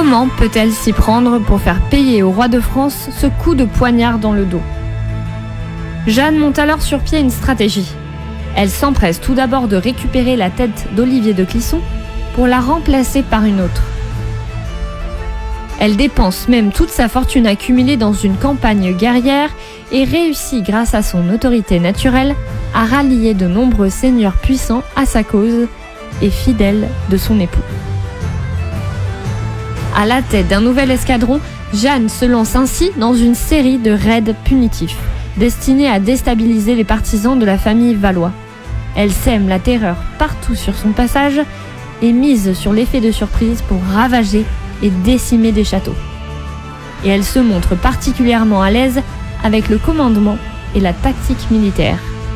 Comment peut-elle s'y prendre pour faire payer au roi de France ce coup de poignard dans le dos ? Jeanne monte alors sur pied une stratégie. Elle s'empresse tout d'abord de récupérer la tête d'Olivier de Clisson pour la remplacer par une autre. Elle dépense même toute sa fortune accumulée dans une campagne guerrière et réussit, grâce à son autorité naturelle, à rallier de nombreux seigneurs puissants à sa cause et fidèles de son époux. À la tête d'un nouvel escadron, Jeanne se lance ainsi dans une série de raids punitifs, destinés à déstabiliser les partisans de la famille Valois. Elle sème la terreur partout sur son passage et mise sur l'effet de surprise pour ravager et décimer des châteaux. Et elle se montre particulièrement à l'aise avec le commandement et la tactique militaire.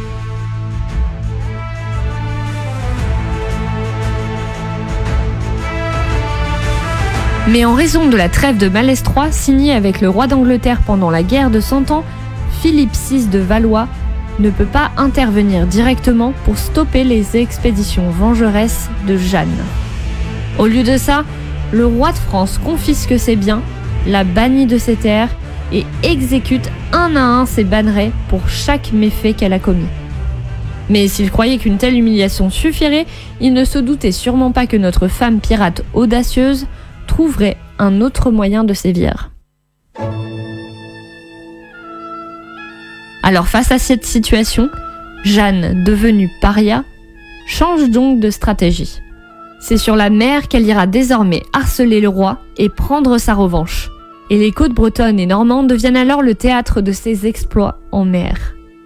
Mais en raison de la trêve de Malestroit signée avec le roi d'Angleterre pendant la guerre de 100 ans, Philippe VI de Valois ne peut pas intervenir directement pour stopper les expéditions vengeresses de Jeanne. Au lieu de ça, le roi de France confisque ses biens, la bannit de ses terres et exécute un à un ses bannerets pour chaque méfait qu'elle a commis. Mais s'il croyait qu'une telle humiliation suffirait, il ne se doutait sûrement pas que notre femme pirate audacieuse trouverait un autre moyen de sévir. Alors face à cette situation, Jeanne, devenue paria, change donc de stratégie. C'est sur la mer qu'elle ira désormais harceler le roi et prendre sa revanche. Et les côtes bretonnes et normandes deviennent alors le théâtre de ses exploits en mer.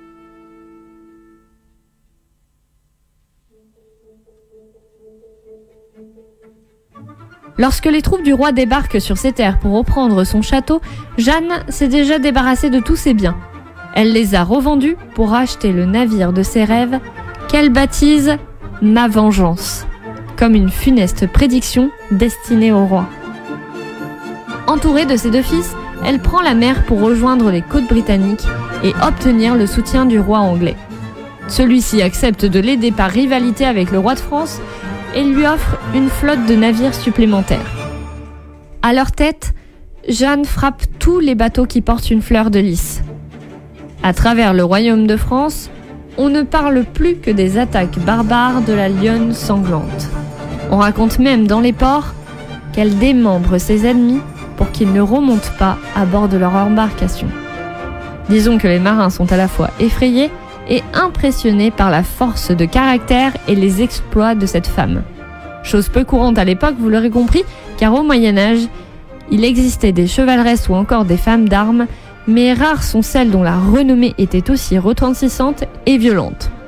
Lorsque les troupes du roi débarquent sur ces terres pour reprendre son château, Jeanne s'est déjà débarrassée de tous ses biens. Elle les a revendus pour acheter le navire de ses rêves qu'elle baptise « Ma vengeance », comme une funeste prédiction destinée au roi. Entourée de ses deux fils, elle prend la mer pour rejoindre les côtes britanniques et obtenir le soutien du roi anglais. Celui-ci accepte de l'aider par rivalité avec le roi de France et lui offre une flotte de navires supplémentaires. À leur tête, Jeanne frappe tous les bateaux qui portent une fleur de lys. À travers le royaume de France, on ne parle plus que des attaques barbares de la lionne sanglante. On raconte même dans les ports qu'elle démembre ses ennemis pour qu'ils ne remontent pas à bord de leur embarcation. Disons que les marins sont à la fois effrayés et impressionnés par la force de caractère et les exploits de cette femme. Chose peu courante à l'époque, vous l'aurez compris, car au Moyen-Âge, il existait des chevaleresses ou encore des femmes d'armes, mais rares sont celles dont la renommée était aussi retentissante et violente.